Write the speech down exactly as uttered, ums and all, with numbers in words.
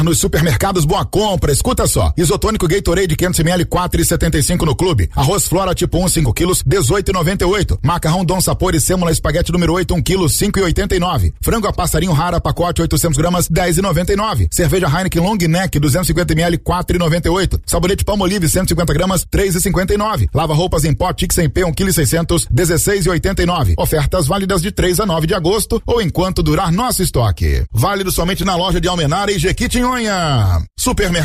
Nos supermercados Boa Compra, escuta só. Isotônico Gatorade quinhentos mililitros, quatro e setenta e cinco no clube. Arroz Flora tipo um, cinco quilos, dezoito e noventa e oito. Macarrão Dom Sapor e sêmola espaguete número oito, um quilo, cinco e oitenta e nove. Frango a passarinho rara, pacote oitocentos gramas, dez e noventa e nove. Cerveja Heineken Long Neck duzentos e cinquenta mililitros, quatro e noventa e oito. Sabonete Palmolive cento e cinquenta gramas, três e cinquenta e nove. Lava roupas em pó Tix em P, um quilo e seiscentos, dezesseis e oitenta e nove. Ofertas válidas de três a nove de agosto ou enquanto durar nosso estoque. Válido somente na loja de Almenara e Jequitinhonha. Supermercado